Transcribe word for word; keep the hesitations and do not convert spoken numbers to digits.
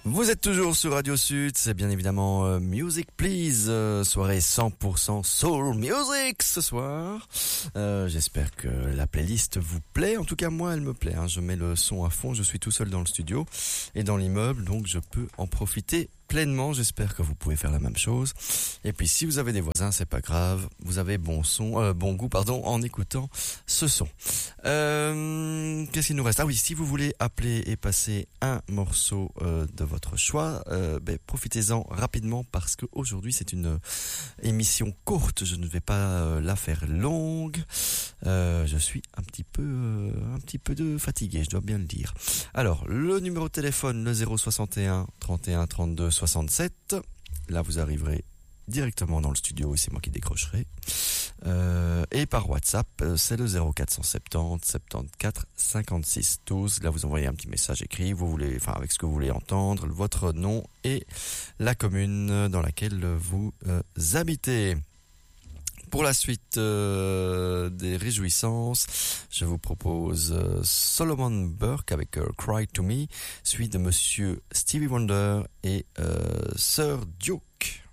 Vous êtes toujours sur Radio Sud, c'est bien évidemment euh, Music Please, euh, soirée cent pour cent Soul Music ce soir. Euh, j'espère que la playlist vous plaît, en tout cas moi elle me plaît, hein. Je mets le son à fond, je suis tout seul dans le studio et dans l'immeuble, donc je peux en profiter pleinement. J'espère que vous pouvez faire la même chose. Et puis si vous avez des voisins, c'est pas grave, vous avez bon son, euh, bon goût pardon, en écoutant ce son. Euh, qu'est-ce qu'il nous reste? Ah oui, si vous voulez appeler et passer un morceau euh, de votre choix, euh, ben, profitez-en rapidement parce que aujourd'hui c'est une émission courte. Je ne vais pas euh, la faire longue. Euh, je suis un petit peu, euh, un petit peu de fatigué, je dois bien le dire. Alors le numéro de téléphone, le zéro soixante et un trente et un trente-deux soixante-sept. Là vous arriverez directement dans le studio et c'est moi qui décrocherai. Euh, et par WhatsApp, c'est le zéro quatre cent soixante-dix soixante-quatorze cinquante-six douze. Là, vous envoyez un petit message écrit, vous voulez, enfin, avec ce que vous voulez entendre, votre nom et la commune dans laquelle vous euh, habitez. Pour la suite euh, des réjouissances, je vous propose euh, Solomon Burke avec euh, Cry to Me, suivi de Monsieur Stevie Wonder et euh, Sir Duke.